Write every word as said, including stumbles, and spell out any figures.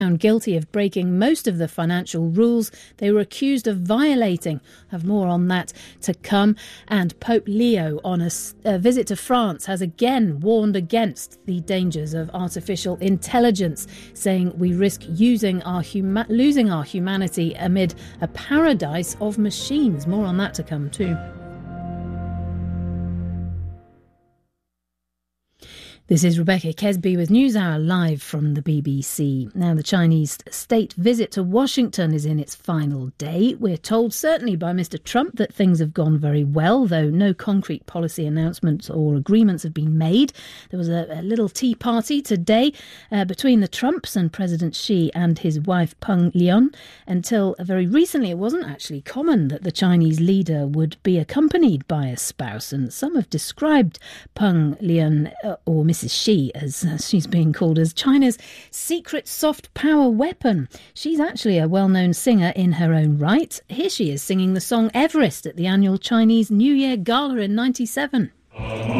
Found guilty of breaking most of the financial rules they were accused of violating. Have more on that to come. And Pope Leo, on a, a visit to France, has again warned against the dangers of artificial intelligence, saying we risk using our huma- losing our humanity amid a paradise of machines. More on that to come too. This is Rebecca Kesby with NewsHour live from the B B C. Now, the Chinese state visit to Washington is in its final day. We're told, certainly by Mister Trump, that things have gone very well, though no concrete policy announcements or agreements have been made. There was a, a little tea party today uh, between the Trumps and President Xi and his wife Peng Liyuan. Until very recently, it wasn't actually common that the Chinese leader would be accompanied by a spouse, and some have described Peng Liyuan uh, or Missus Xi, as uh, she's being called, as China's secret soft power weapon. She's actually a well-known singer in her own right. Here she is singing the song Everest at the annual Chinese New Year Gala in ninety-seven.